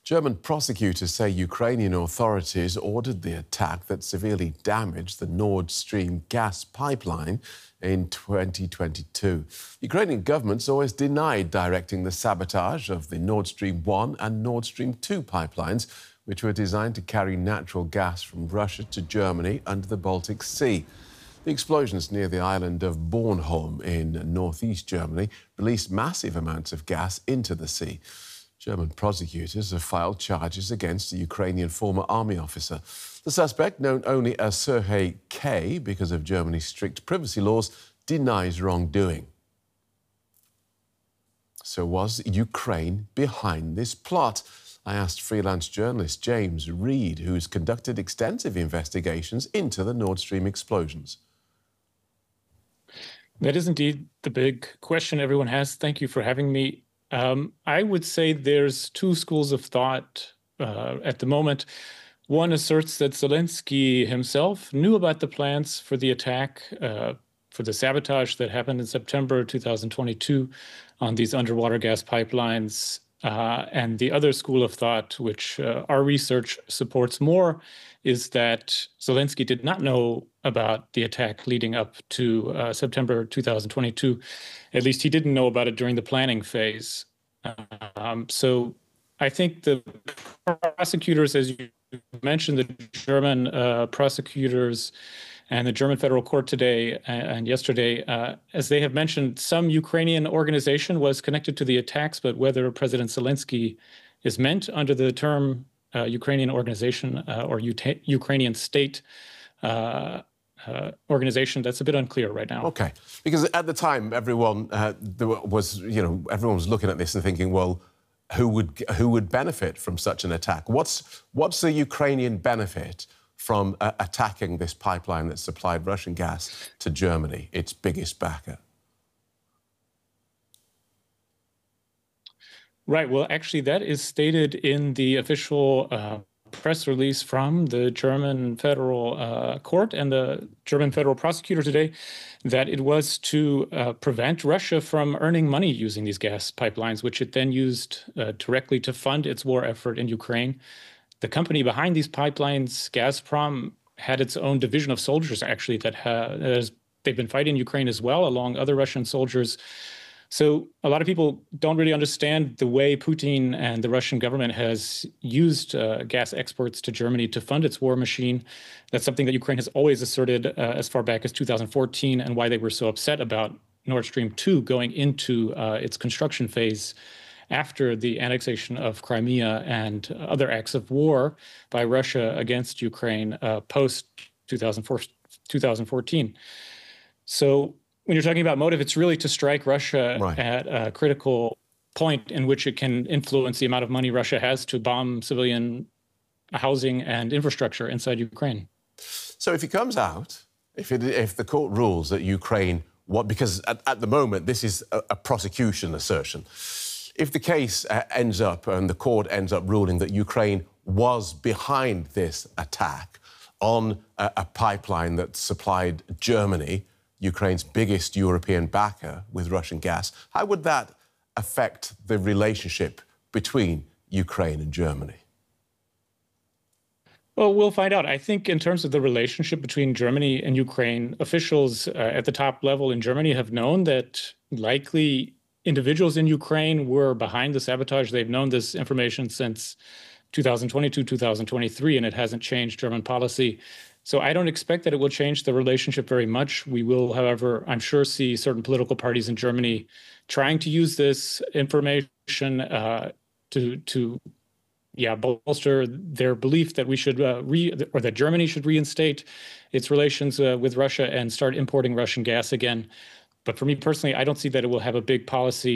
German prosecutors say Ukrainian authorities ordered the attack that severely damaged the Nord Stream gas pipeline in 2022. The Ukrainian government's always denied directing the sabotage of the Nord Stream 1 and Nord Stream 2 pipelines, which were designed to carry natural gas from Russia to Germany under the Baltic Sea. The explosions near the island of Bornholm in northeast Germany released massive amounts of gas into the sea. German prosecutors have filed charges against a Ukrainian former army officer. The suspect, known only as Sergei K. because of Germany's strict privacy laws, denies wrongdoing. So was Ukraine behind this plot? I asked freelance journalist James Reed, who's conducted extensive investigations into the Nord Stream explosions. That is indeed the big question everyone has. Thank you for having me. I would say there's two schools of thought at the moment. One asserts that Zelensky himself knew about the plans for the attack, for the sabotage that happened in September 2022 on these underwater gas pipelines. And the other school of thought, which our research supports more, is that Zelensky did not know about the attack leading up to September 2022. At least he didn't know about it during the planning phase. So I think the prosecutors, as you mentioned, the German prosecutors and the German federal court today and yesterday, as they have mentioned, some Ukrainian organization was connected to the attacks, but whether President Zelensky is meant under the term Ukrainian organization or Ukrainian state organization, that's a bit unclear right now. Okay, because at the time, everyone everyone was looking at this and thinking, well, who would benefit from such an attack? What's the Ukrainian benefit from attacking this pipeline that supplied Russian gas to Germany, its biggest backer? Right. Well, actually, that is stated in the official press release from the German federal court and the German federal prosecutor today, that it was to prevent Russia from earning money using these gas pipelines, which it then used directly to fund its war effort in Ukraine. The company behind these pipelines, Gazprom, had its own division of soldiers, actually, they've been fighting Ukraine as well, along other Russian soldiers. So a lot of people don't really understand the way Putin and the Russian government has used gas exports to Germany to fund its war machine. That's something that Ukraine has always asserted as far back as 2014, and why they were so upset about Nord Stream 2 going into its construction phase after the annexation of Crimea and other acts of war by Russia against Ukraine post-2014. So when you're talking about motive, it's really to strike Russia at a critical point in which it can influence the amount of money Russia has to bomb civilian housing and infrastructure inside Ukraine. So if it comes out, if the court rules that Ukraine, because at the moment this is a prosecution assertion, if the case ends up and the court ends up ruling that Ukraine was behind this attack on a pipeline that supplied Germany, Ukraine's biggest European backer, with Russian gas, how would that affect the relationship between Ukraine and Germany? Well, we'll find out. I think in terms of the relationship between Germany and Ukraine, officials at the top level in Germany have known that likely individuals in Ukraine were behind the sabotage. They've known this information since 2022, 2023, and it hasn't changed German policy. So I don't expect that it will change the relationship very much. We will, however, I'm sure, see certain political parties in Germany trying to use this information to bolster their belief that we should or that Germany should reinstate its relations with Russia and start importing Russian gas again. But for me personally, I don't see that it will have a big policy